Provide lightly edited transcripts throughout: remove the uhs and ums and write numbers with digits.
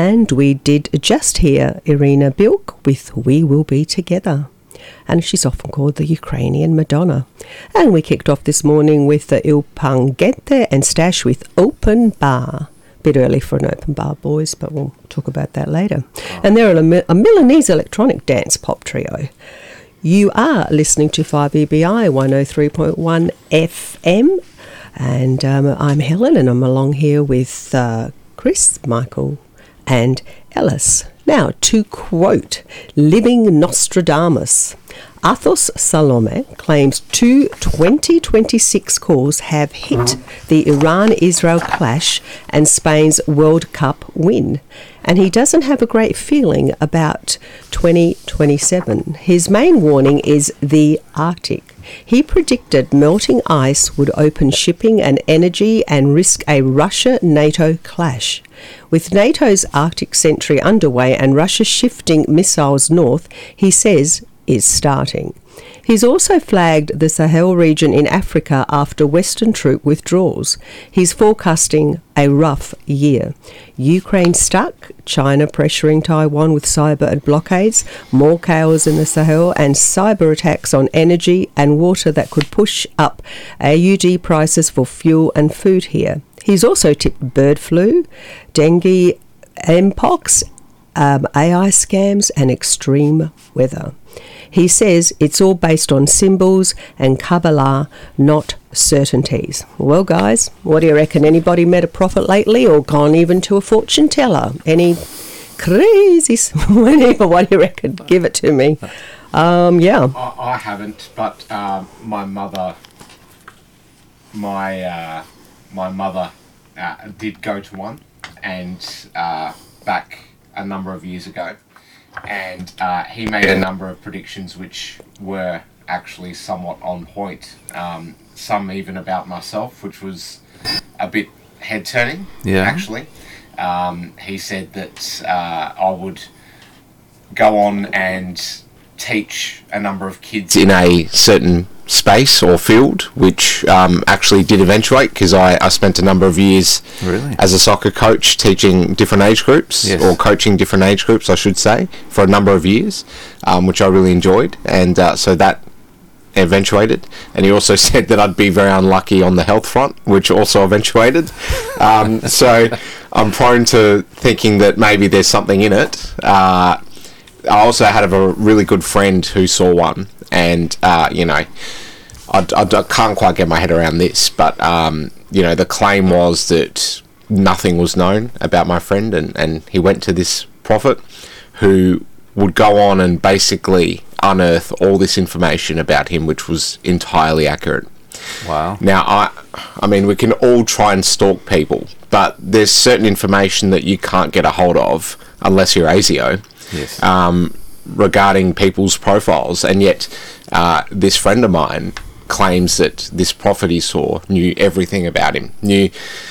And we did just hear Irina Bilk with We Will Be Together. And she's often called the Ukrainian Madonna. And we kicked off this morning with the Il Panghette and Stash with Open Bar. Bit early for an open bar, boys, but we'll talk about that later. And they're a Milanese electronic dance pop trio. You are listening to 5EBI 103.1 FM, and I'm Helen, and I'm along here with Chris, Michael, and Ellis. Now, to quote Living Nostradamus, Athos Salome claims 2 2026 calls have hit the Iran-Israel clash and Spain's World Cup win. And he doesn't have a great feeling about 2027. His main warning is the Arctic. He predicted melting ice would open shipping and energy and risk a Russia-NATO clash. With NATO's Arctic Sentry underway and Russia shifting missiles north, he says, is starting. He's also flagged the Sahel region in Africa after Western troop withdrawals. He's forecasting a rough year. Ukraine stuck, China pressuring Taiwan with cyber and blockades, more chaos in the Sahel, and cyber attacks on energy and water that could push up AUD prices for fuel and food here. He's also tipped bird flu, dengue, mpox, AI scams, and extreme weather. He says it's all based on symbols and Kabbalah, not certainties. Well, guys, what do you reckon? Anybody met a prophet lately or gone even to a fortune teller? Any crazy... What do you reckon? Give it to me. Yeah. I haven't, but my mother did go to one, and back a number of years ago. And he made a number of predictions which were actually somewhat on point. Some even about myself, which was a bit head-turning, actually. He said that I would go on and teach a number of kids in a certain space or field, which actually did eventuate, because I spent a number of years as a soccer coach teaching different age groups, or coaching different age groups, I should say, for a number of years, which I really enjoyed, and so that eventuated. And he also said that I'd be very unlucky on the health front, which also eventuated. So I'm prone to thinking that maybe there's something in it. I also had a really good friend who saw one, and I can't quite get my head around this, but the claim was that nothing was known about my friend, and he went to this prophet who would go on and basically unearth all this information about him, which was entirely accurate. Wow. Now, I mean, we can all try and stalk people, but there's certain information that you can't get a hold of unless you're ASIO. Yes. Regarding people's profiles, and yet this friend of mine claims that this prophet he saw knew everything about him, knew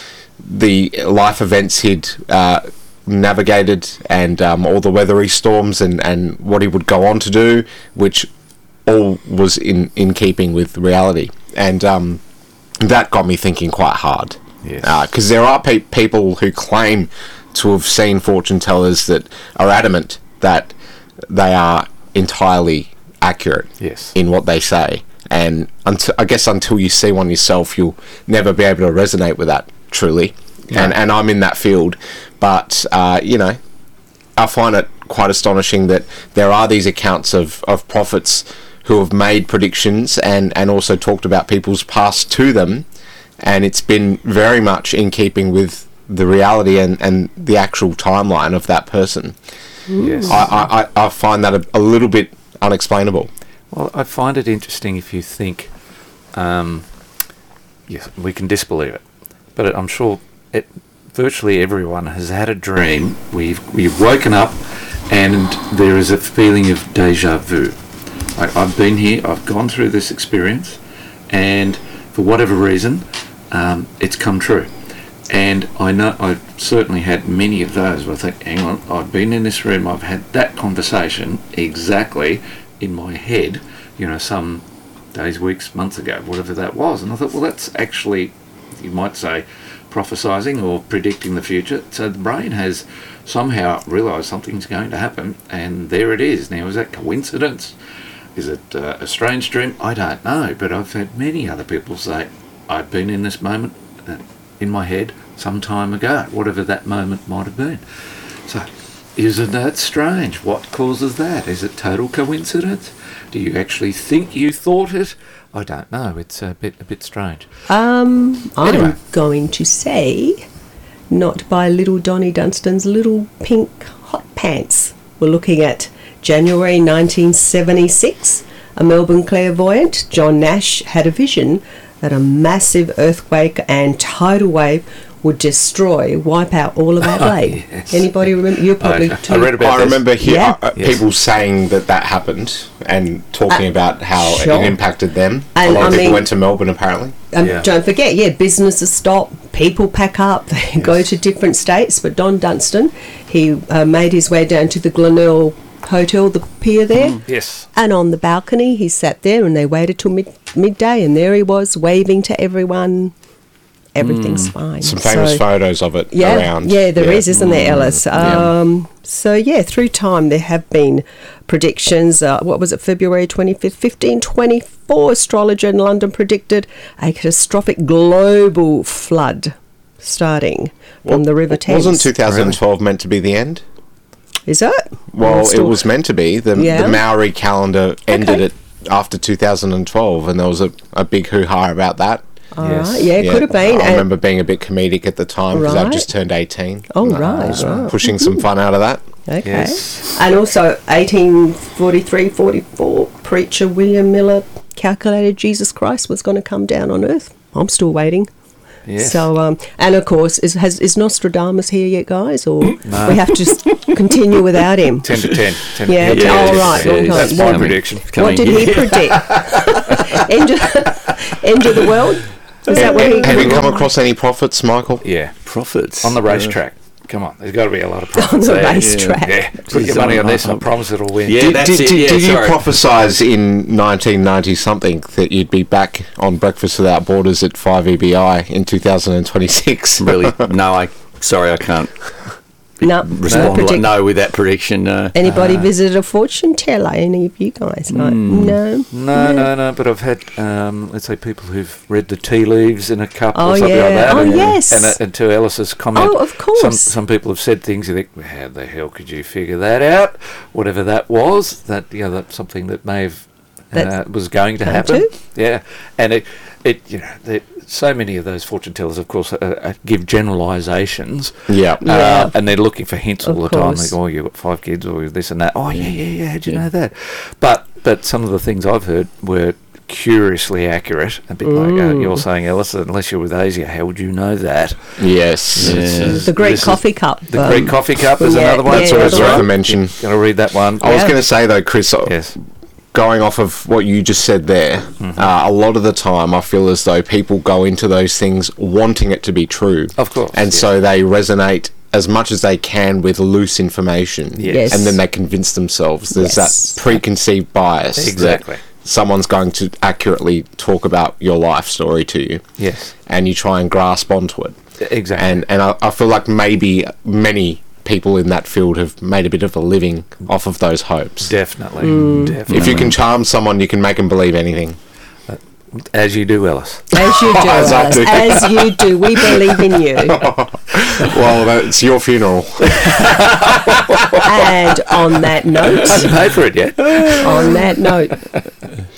the life events he'd navigated, and all the weathery storms, and what he would go on to do, which all was in keeping with reality. And that got me thinking quite hard. Yes. Because there are people who claim to have seen fortune tellers that are adamant that they are entirely accurate in what they say, and until you see one yourself, you'll never be able to resonate with that truly. And I'm in that field, but I find it quite astonishing that there are these accounts of prophets who have made predictions and also talked about people's past to them, and it's been very much in keeping with the reality and the actual timeline of that person. Yes. I find that a little bit unexplainable. Well, I find it interesting if you think, yes, we can disbelieve it, but I'm sure virtually everyone has had a dream. We've woken up and there is a feeling of deja vu. I've been here, I've gone through this experience, and for whatever reason, it's come true. And I know I've certainly had many of those where I think, hang on, I've been in this room, I've had that conversation exactly in my head, some days, weeks, months ago, whatever that was. And I thought, well, that's actually, you might say, prophesying or predicting the future. So the brain has somehow realised something's going to happen, and there it is. Now, is that coincidence? Is it a strange dream? I don't know, but I've had many other people say, I've been in this moment in my head some time ago, whatever that moment might have been. So, isn't that strange? What causes that? Is it total coincidence? Do you actually think you thought it? I don't know. It's a bit strange. I'm Anyway. going to say, not by little Donnie Dunstan's little pink hot pants. We're looking at January 1976. A Melbourne clairvoyant, John Nash, had a vision that a massive earthquake and tidal wave would wipe out all of Adelaide. Yes. Anybody remember? You probably too. I read about I this. remember Yeah. people saying that happened and talking about how Sure. it impacted them. And a lot of I people mean- went to Melbourne, apparently. Yeah. Don't forget, businesses stop, people pack up, they go to different states. But Don Dunstan, he made his way down to the Glenelg Hotel, the pier there, Yes. and on the balcony he sat there, and they waited till midday, and there he was waving to everyone. Everything's fine. Some famous So- photos of it yeah, around. yeah, there is, isn't there, Ellis? yeah. So through time there have been predictions. What was it, February 25th, 1524? Astrologer in London predicted a catastrophic global flood starting from the River Thames. Wasn't 2012 meant to be the end? Is it? Well, I'm it still- was meant to be. The Maori calendar ended it after 2012, and there was a big hoo-ha about that. All Yes. right, yeah, it could have been. I And- remember being a bit comedic at the time because I've Right. just turned 18. Oh, And I right, was right. pushing some fun out of that. Okay. Yes. And also 1843-44, preacher William Miller calculated Jesus Christ was going to come down on earth. I'm still waiting. Yes. So, and of course, is Nostradamus here yet, guys? Or No. we have to just continue without him? 10 to 10. 10 Yeah, to 10. oh, right, long time. That's Well, my prediction. What did he predict? end of the world? Is that what he... Have you come across any prophets, Michael? Yeah. Prophets. On the racetrack. Come on, there's got to be a lot of On profits the there. racetrack. Yeah, put your money on this and I promise it'll win. Yeah, that's it. Yeah, Did you sorry. prophesise in 1990 something that you'd be back on Breakfast Without Borders at 5EBI in 2026? Really? No, I can't No, respond like no with that prediction. No. Anybody visited a fortune teller? Any of you guys? Like, no. No, but I've had, let's say, people who've read the tea leaves in a cup Oh, or something yeah. like that. Oh, and, yes. And to Ellis's comment, Oh, of course. Some people have said things you think, well, how the hell could you figure that out? Whatever that was, that's something that may have That was going to come happen. to? Yeah, and it so many of those fortune tellers, of course, give generalisations. Yeah. Yeah. And they're looking for hints all Of the time. course. They go, oh, you've got 5 kids or this and that. Oh, yeah. How'd you know that? But some of the things I've heard were curiously accurate. A bit like you're saying, Ellis, unless you're with Asia, how would you know that? Yes. The Greek This is- coffee cup. The Greek coffee cup is yeah, another one. yeah, so that's it's right. worth a mention. Going to read that one. I was Yeah. going to say, though, Chris, Yes. going off of what you just said there, a lot of the time I feel as though people go into those things wanting it to be true. Of course, And yeah. so they resonate as much as they can with loose information. Yes. And then they convince themselves. There's Yes. that preconceived bias. that Exactly. someone's going to accurately talk about your life story to you. Yes. And you try and grasp onto it. Exactly. And I feel like maybe many people in that field have made a bit of a living off of those hopes. Definitely. Mm. Definitely. If you can charm someone, you can make them believe anything. As you do, Ellis. As you do, As I Alice, do. as you do. We believe in you. Well, that's your funeral. And on that note, I haven't paid for it yet. on that note,